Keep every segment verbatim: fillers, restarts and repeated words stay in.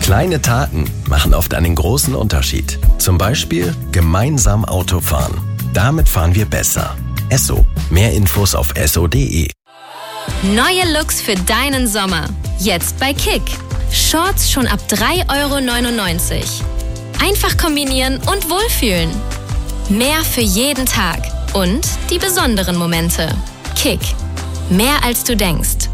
Kleine Taten machen oft einen großen Unterschied. Zum Beispiel gemeinsam Auto fahren. Damit fahren wir besser. Esso. Mehr Infos auf esso punkt de. Neue Looks für deinen Sommer. Jetzt bei Kick. Shorts schon ab drei Euro neunundneunzig. Einfach kombinieren und wohlfühlen. Mehr für jeden Tag. Und die besonderen Momente. Kick. Mehr als du denkst.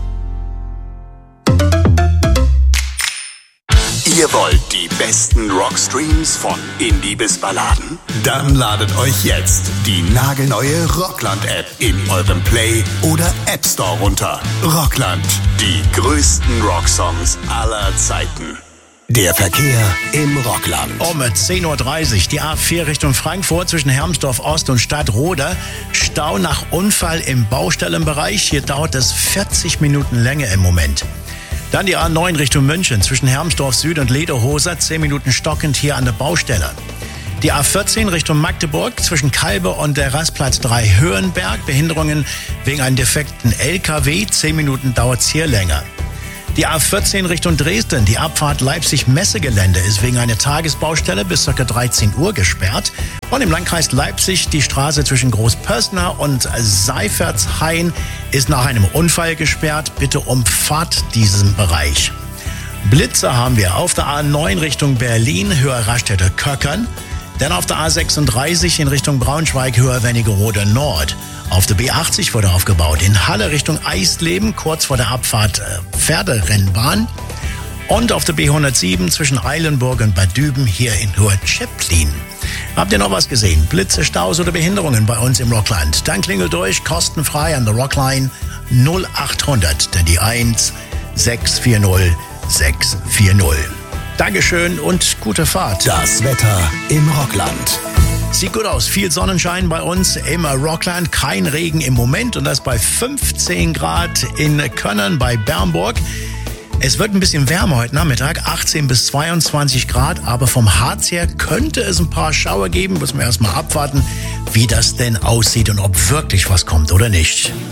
Ihr wollt die besten Rockstreams von Indie bis Balladen? Dann ladet euch jetzt die nagelneue Rockland-App in eurem Play- oder App Store runter. Rockland, die größten Rocksongs aller Zeiten. Der Verkehr im Rockland. Um zehn Uhr dreißig, die A vier Richtung Frankfurt zwischen Hermsdorf Ost und Stadtroda. Stau nach Unfall im Baustellenbereich. Hier dauert es vierzig Minuten länger im Moment. Dann die A neun Richtung München zwischen Hermsdorf Süd und Lederhoser. zehn Minuten stockend hier an der Baustelle. Die A vierzehn Richtung Magdeburg zwischen Kalbe und der Rastplatz drei Höhenberg. Behinderungen wegen einem defekten L K W. zehn Minuten dauert es hier länger. Die A vierzehn Richtung Dresden, die Abfahrt Leipzig-Messegelände ist wegen einer Tagesbaustelle bis ca. dreizehn Uhr gesperrt. Und im Landkreis Leipzig die Straße zwischen Großpössner und Seifertshain ist nach einem Unfall gesperrt. Bitte umfahrt diesen Bereich. Blitzer haben wir auf der A neun Richtung Berlin, Höhe Raststätte Köckern. Dann auf der A sechsunddreißig in Richtung Braunschweig, Höhe Wernigerode Nord. Auf der B achtzig wurde aufgebaut. In Halle Richtung Eisleben, kurz vor der Abfahrt äh, Pferderennbahn. Und auf der B hundertsieben zwischen Eilenburg und Bad Düben hier in Höhe Zeppelin. Habt ihr noch was gesehen? Blitze, Staus oder Behinderungen bei uns im Rockland? Dann klingelt durch, kostenfrei an der Rockline null achthundert, denn die eins sechs vier null sechs vier null. Dankeschön und gute Fahrt. Das Wetter im Rockland. Sieht gut aus. Viel Sonnenschein bei uns im Rockland. Kein Regen im Moment und das bei fünfzehn Grad in Könnern bei Bernburg. Es wird ein bisschen wärmer heute Nachmittag, achtzehn bis zweiundzwanzig Grad. Aber vom Harz her könnte es ein paar Schauer geben. Müssen wir erstmal abwarten, wie das denn aussieht und ob wirklich was kommt oder nicht.